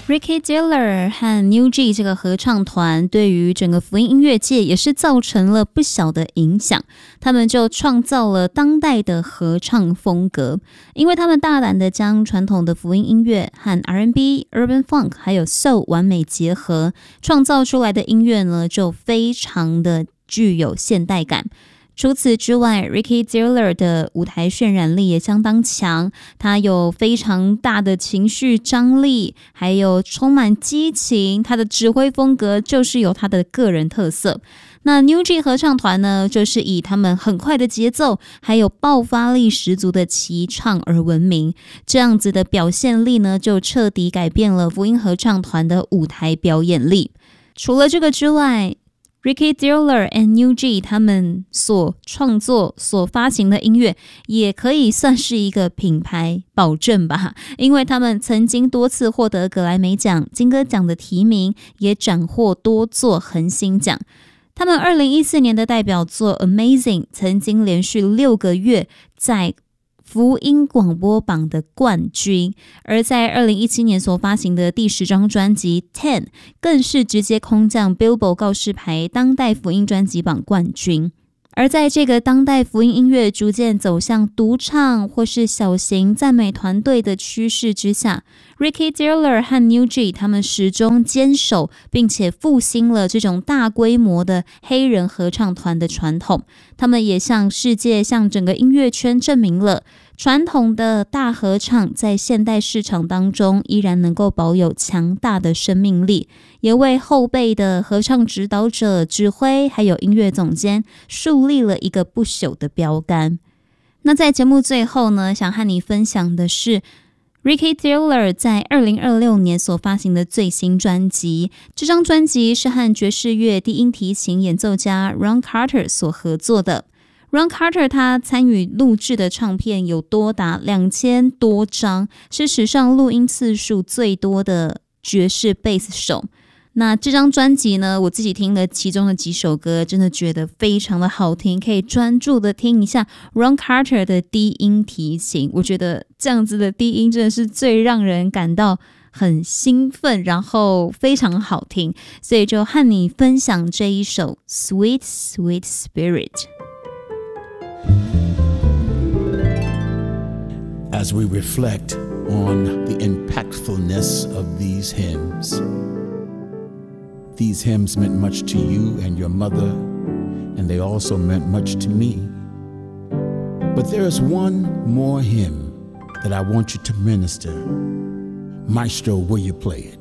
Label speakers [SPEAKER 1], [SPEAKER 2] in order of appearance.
[SPEAKER 1] Ricky Diller 和 New-G 这个合唱团对于整个福音音乐界也是造成了不小的影响，他们就创造了当代的合唱风格，因为他们大胆的将传统的福音音乐和 R&B、Urban Funk 还有 Soul 完美结合，创造出来的音乐呢就非常的具有现代感。除此之外 Ricky Diller 的舞台渲染力也相当强，他有非常大的情绪张力，还有充满激情，他的指挥风格就是有他的个人特色。那 New-G 合唱团呢，就是以他们很快的节奏还有爆发力十足的齐唱而闻名，这样子的表现力呢，就彻底改变了福音合唱团的舞台表演力。除了这个之外Ricky Diller and New-G 他们所创作所发行的音乐也可以算是一个品牌保证吧，因为他们曾经多次获得格莱美奖、金歌奖的提名，也斩获多座恒星奖。他们2014年的代表作 Amazing 曾经连续6个月在福音广播榜的冠军，而在2017年所发行的第10张专辑 Ten 更是直接空降 Billboard 告示牌当代福音专辑榜冠军。而在这个当代福音音乐逐渐走向独唱或是小型赞美团队的趋势之下， Ricky Diller 和 New-G 他们始终坚守并且复兴了这种大规模的黑人合唱团的传统，他们也向世界向整个音乐圈证明了传统的大合唱在现代市场当中依然能够保有强大的生命力，也为后辈的合唱指导者、指挥还有音乐总监树立了一个不朽的标杆。那在节目最后呢，想和你分享的是Ricky Diller 在2026年所发行的最新专辑，这张专辑是和爵士乐低音提琴演奏家 Ron Carter 所合作的。Ron Carter 他参与录制的唱片有多达2000多张，是史上录音次数最多的爵士贝斯手。那这张专辑呢，我自己听了其中的几首歌，真的觉得非常的好听，可以专注的听一下 Ron Carter 的低音提琴，我觉得这样子的低音真的是最让人感到很兴奋，然后非常好听，所以就和你分享这一首 Sweet Sweet Spirit。As
[SPEAKER 2] we reflect on the impactfulness of these hymns meant much to you and your mother, and they also meant much to me. But there is one more hymn that I want you to minister. Maestro, will you play it?